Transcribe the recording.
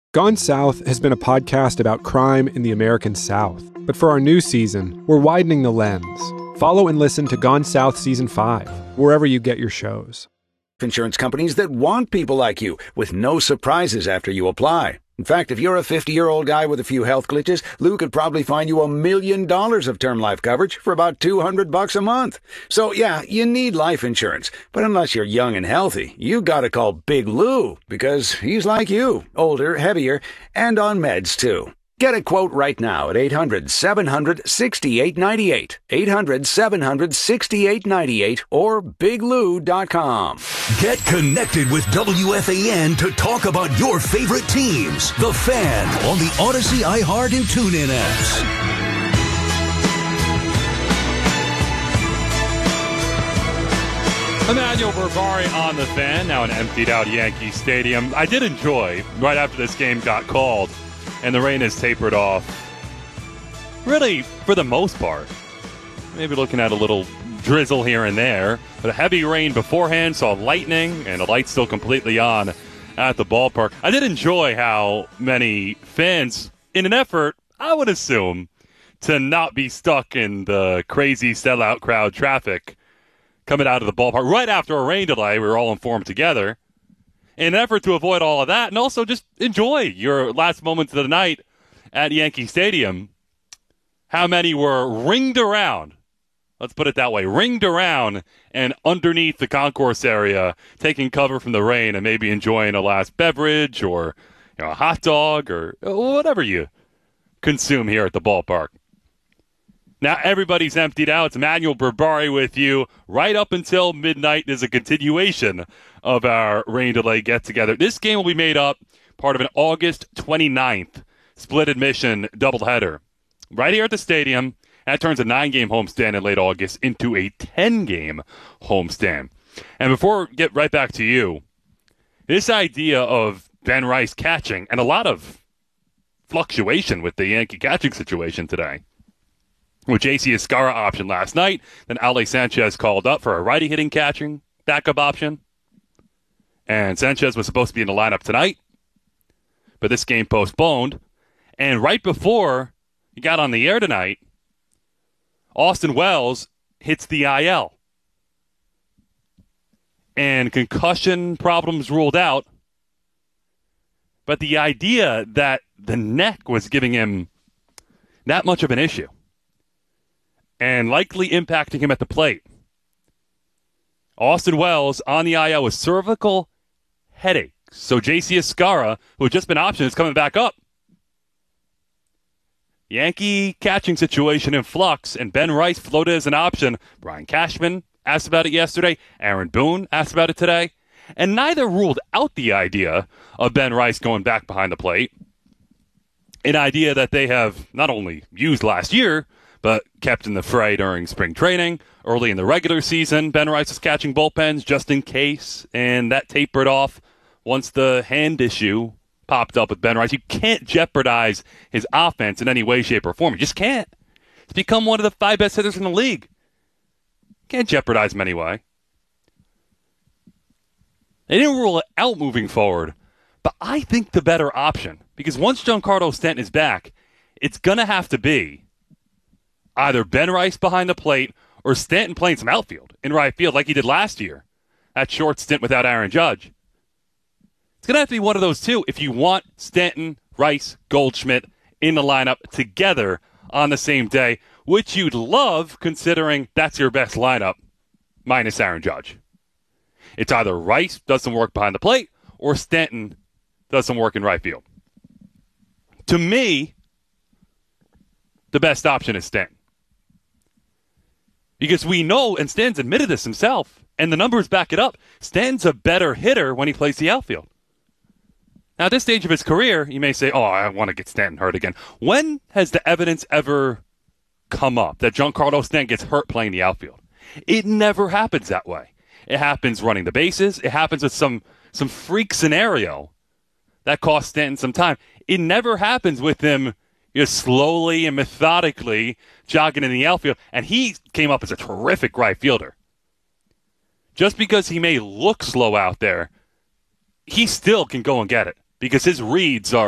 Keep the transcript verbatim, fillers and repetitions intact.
Gone South has been a podcast about crime in the American South. But for our new season, we're widening the lens. Follow and listen to Gone South Season five, wherever you get your shows. Insurance companies that want people like you, with no surprises after you apply. In fact, if you're a fifty-year-old guy with a few health glitches, Lou could probably find you a million dollars of term life coverage for about two hundred bucks a month. So yeah, you need life insurance. But unless you're young and healthy, you gotta call Big Lou, because he's like you, older, heavier, and on meds too. Get a quote right now at eight hundred, seven hundred, sixty-eight ninety-eight. eight hundred, seven hundred, sixty-eight ninety-eight or big lou dot com. Get connected with W F A N to talk about your favorite teams. The Fan on the Odyssey, iHeart, and TuneIn apps. Emmanuel Berbari on The Fan, now an emptied-out Yankee Stadium. I did enjoy, right after this game got called, and the rain has tapered off, really, for the most part. Maybe looking at a little drizzle here and there, but a heavy rain beforehand, saw lightning, and the lights still completely on at the ballpark. I did enjoy how many fans, in an effort, I would assume, to not be stuck in the crazy sellout crowd traffic coming out of the ballpark right after a rain delay. We were all informed together. In an effort to avoid all of that, and also just enjoy your last moments of the night at Yankee Stadium, how many were ringed around, let's put it that way, ringed around and underneath the concourse area, taking cover from the rain and maybe enjoying a last beverage or, you know, a hot dog or whatever you consume here at the ballpark. Now everybody's emptied out. It's Emmanuel Berbari with you right up until midnight. There's a continuation of our rain delay get-together. This game will be made up part of an August twenty-ninth split admission doubleheader right here at the stadium. That turns a nine-game homestand in late August into a ten-game homestand. And before we get right back to you, this idea of Ben Rice catching, and a lot of fluctuation with the Yankee catching situation today, with J C Escarra option last night, then Ale Sanchez called up for a righty hitting catching backup option. And Sanchez was supposed to be in the lineup tonight, but this game postponed. And right before he got on the air tonight, Austin Wells hits the I L. And concussion problems ruled out. But the idea that the neck was giving him that much of an issue and likely impacting him at the plate. Austin Wells on the I L with cervical headache. So J C Escarra, who had just been optioned, is coming back up. Yankee catching situation in flux, and Ben Rice floated as an option. Brian Cashman asked about it yesterday. Aaron Boone asked about it today. And neither ruled out the idea of Ben Rice going back behind the plate. An idea that they have not only used last year, but kept in the fray during spring training. Early in the regular season, Ben Rice was catching bullpens just in case, and that tapered off once the hand issue popped up with Ben Rice. You can't jeopardize his offense in any way, shape, or form. You just can't. He's become one of the five best hitters in the league. Can't jeopardize him anyway. They didn't rule it out moving forward, but I think the better option, because once Giancarlo Stanton is back, it's going to have to be either Ben Rice behind the plate or Stanton playing some outfield in right field like he did last year. That short stint without Aaron Judge. It's going to have to be one of those two if you want Stanton, Rice, Goldschmidt in the lineup together on the same day, which you'd love considering that's your best lineup minus Aaron Judge. It's either Rice does some work behind the plate or Stanton does some work in right field. To me, the best option is Stanton. Because we know, and Stanton's admitted this himself, and the numbers back it up, Stanton's a better hitter when he plays the outfield. Now, at this stage of his career, you may say, oh, I want to get Stanton hurt again. When has the evidence ever come up that Giancarlo Stanton gets hurt playing the outfield? It never happens that way. It happens running the bases. It happens with some, some freak scenario that costs Stanton some time. It never happens with him just slowly and methodically jogging in the outfield. And he came up as a terrific right fielder. Just because he may look slow out there, he still can go and get it because his reads are